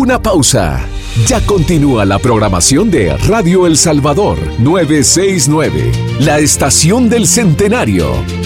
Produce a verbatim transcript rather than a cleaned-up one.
una pausa. Ya continúa la programación de Radio El Salvador novecientos sesenta y nueve, la estación del centenario.